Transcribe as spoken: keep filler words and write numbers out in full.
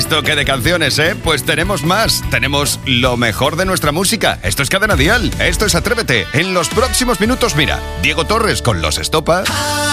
Esto que de canciones, ¿eh? Pues tenemos más. Tenemos lo mejor de nuestra música. Esto es Cadena Dial. Esto es Atrévete. En los próximos minutos, mira, Diego Torres con Los Estopa.